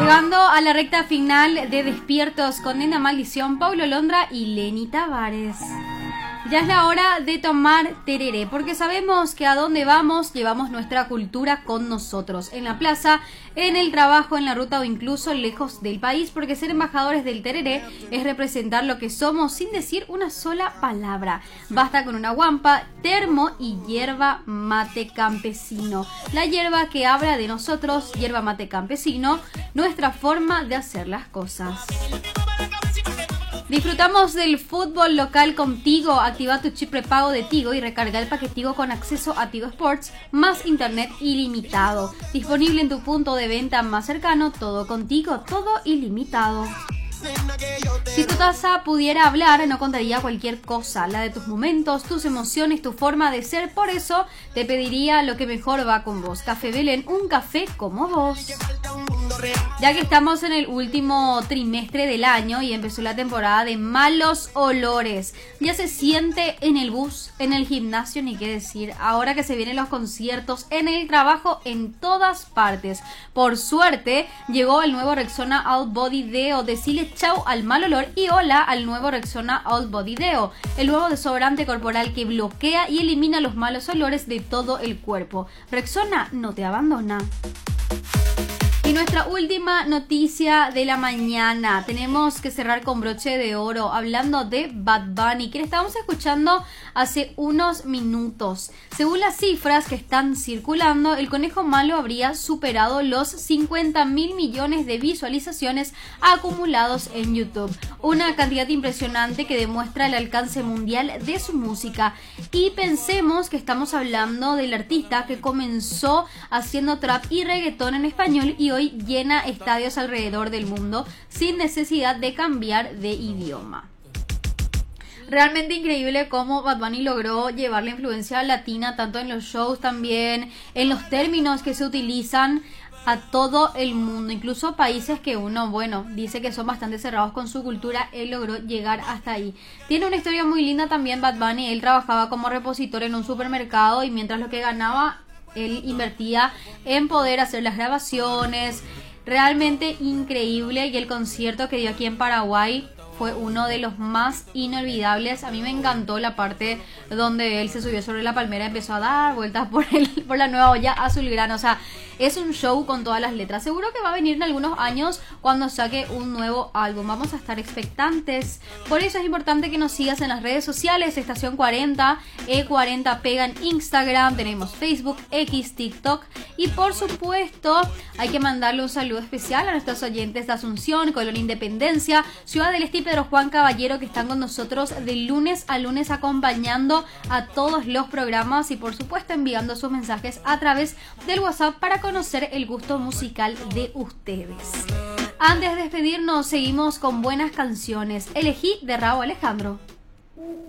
Llegando a la recta final de Despiertos con Nena Maldición, Paulo Londra y Lenny Tavares. Ya es la hora de tomar tereré, porque sabemos que a donde vamos, llevamos nuestra cultura con nosotros. En la plaza, en el trabajo, en la ruta o incluso lejos del país, porque ser embajadores del tereré es representar lo que somos sin decir una sola palabra. Basta con una guampa, termo y yerba mate campesino. La hierba que habla de nosotros, yerba mate campesino, nuestra forma de hacer las cosas. Disfrutamos del fútbol local con Tigo. Activa tu chip prepago de Tigo y recarga el paquete Tigo con acceso a Tigo Sports más internet ilimitado. Disponible en tu punto de venta más cercano. Todo con Tigo, todo ilimitado. Si tu taza pudiera hablar, no contaría cualquier cosa, la de tus momentos, tus emociones, tu forma de ser. Por eso te pediría lo que mejor va con vos. Café Belén, un café como vos. Ya que estamos en el último trimestre del año y empezó la temporada de malos olores, ya se siente en el bus, en el gimnasio, ni qué decir, ahora que se vienen los conciertos, en el trabajo, en todas partes. Por suerte, llegó el nuevo Rexona All Body Deo. Decile chau al mal olor y hola al nuevo Rexona All Body Deo, el nuevo desodorante corporal que bloquea y elimina los malos olores de todo el cuerpo. Rexona no te abandona. Y nuestra última noticia de la mañana, tenemos que cerrar con broche de oro hablando de Bad Bunny, que le estábamos escuchando hace unos minutos. Según las cifras que están circulando, el Conejo Malo habría superado los 50.000 millones de visualizaciones acumulados en YouTube. Una cantidad impresionante que demuestra el alcance mundial de su música. Y pensemos que estamos hablando del artista que comenzó haciendo trap y reggaetón en español y hoy llena estadios alrededor del mundo sin necesidad de cambiar de idioma. Realmente increíble cómo Bad Bunny logró llevar la influencia latina tanto en los shows, también en los términos que se utilizan a todo el mundo, incluso países que uno, dice que son bastante cerrados con su cultura, él logró llegar hasta ahí. Tiene una historia muy linda también Bad Bunny. Él trabajaba como repositor en un supermercado y mientras lo que ganaba él invertía en poder hacer las grabaciones. Realmente increíble, y el concierto que dio aquí en Paraguay fue uno de los más inolvidables. A mí me encantó la parte donde él se subió sobre la palmera y empezó a dar vueltas por la nueva olla azulgrana. O sea, es un show con todas las letras. Seguro que va a venir en algunos años cuando saque un nuevo álbum. Vamos a estar expectantes. Por eso es importante que nos sigas en las redes sociales. Estación 40, E40 Pega en Instagram. Tenemos Facebook, X, TikTok. Y por supuesto, hay que mandarle un saludo especial a nuestros oyentes de Asunción, Colón Independencia, Ciudad del Este y Pedro Juan Caballero, que están con nosotros de lunes a lunes acompañando a todos los programas y por supuesto enviando sus mensajes a través del WhatsApp para conocer el gusto musical de ustedes. Antes de despedirnos, seguimos con buenas canciones. Elegí de Rauw Alejandro.